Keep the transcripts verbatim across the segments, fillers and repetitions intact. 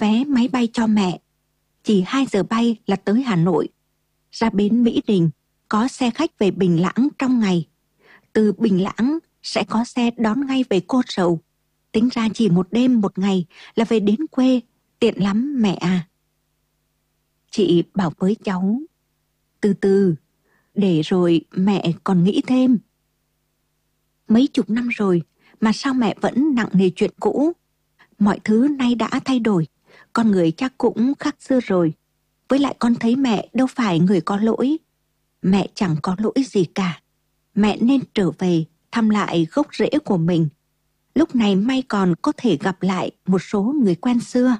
vé máy bay cho mẹ. Chỉ hai giờ bay là tới Hà Nội. Ra bến Mỹ Đình, có xe khách về Bình Lãng trong ngày. Từ Bình Lãng sẽ có xe đón ngay về Cô Sầu. Tính ra chỉ một đêm một ngày là về đến quê, tiện lắm mẹ à. Chị bảo với cháu, từ từ, để rồi mẹ còn nghĩ thêm. Mấy chục năm rồi mà sao mẹ vẫn nặng nề chuyện cũ? Mọi thứ nay đã thay đổi, con người chắc cũng khác xưa rồi. Với lại con thấy mẹ đâu phải người có lỗi. Mẹ chẳng có lỗi gì cả. Mẹ nên trở về thăm lại gốc rễ của mình. Lúc này may còn có thể gặp lại một số người quen xưa.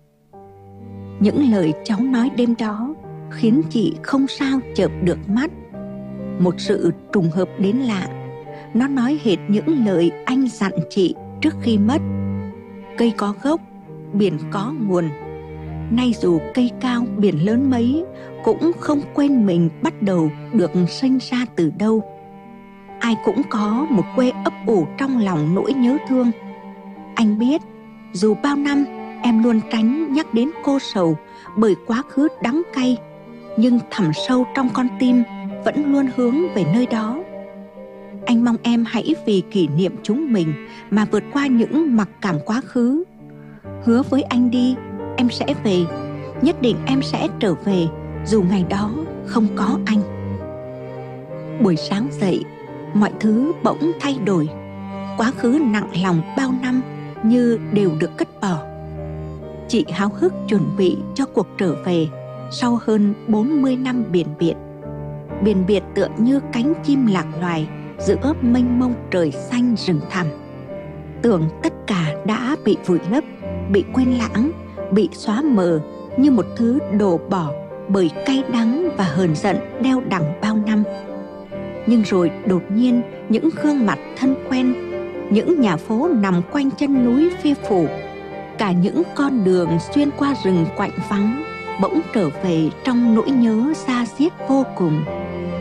Những lời cháu nói đêm đó khiến chị không sao chợp được mắt. Một sự trùng hợp đến lạ. Nó nói hệt những lời anh dặn chị trước khi mất. Cây có gốc, biển có nguồn. Nay dù cây cao biển lớn mấy, cũng không quên mình bắt đầu được sinh ra từ đâu. Ai cũng có một quê ấp ủ trong lòng nỗi nhớ thương. Anh biết, dù bao năm em luôn tránh nhắc đến Cô Sầu bởi quá khứ đắng cay, nhưng thẳm sâu trong con tim vẫn luôn hướng về nơi đó. Anh mong em hãy vì kỷ niệm chúng mình mà vượt qua những mặc cảm quá khứ. Hứa với anh đi, em sẽ về. Nhất định em sẽ trở về, dù ngày đó không có anh. Buổi sáng dậy, mọi thứ bỗng thay đổi. Quá khứ nặng lòng bao năm như đều được cất bỏ. Chị háo hức chuẩn bị cho cuộc trở về sau hơn bốn mươi năm biển biệt. Biển biệt tựa như cánh chim lạc loài giữa mênh mông trời xanh rừng thẳm. Tưởng tất cả đã bị vùi lấp, bị quên lãng, bị xóa mờ như một thứ đổ bỏ bởi cay đắng và hờn giận đeo đẳng bao năm. Nhưng rồi đột nhiên những gương mặt thân quen, những nhà phố nằm quanh chân núi Phi Phủ, cả những con đường xuyên qua rừng quạnh vắng bỗng trở về trong nỗi nhớ da diết vô cùng.